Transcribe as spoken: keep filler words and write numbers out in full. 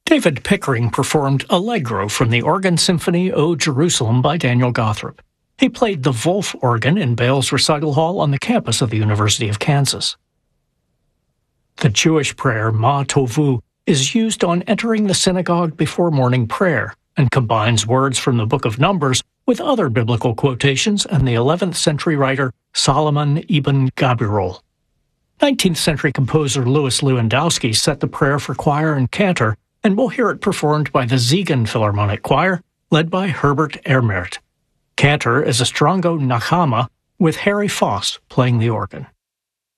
David Pickering performed Allegro from the Organ Symphony O Jerusalem by Daniel Gothrop. He played the Wolf organ in Bales Recital Hall on the campus of the University of Kansas. The Jewish prayer Ma Tovu is used on entering the synagogue before morning prayer and combines words from the Book of Numbers with other biblical quotations and the eleventh century writer Solomon ibn Gabirol. nineteenth century composer Louis Lewandowski set the prayer for choir and cantor, and we'll hear it performed by the Siegen Philharmonic Choir, led by Herbert Ermert. Cantor is Estrongo Nakama, with Harry Foss playing the organ.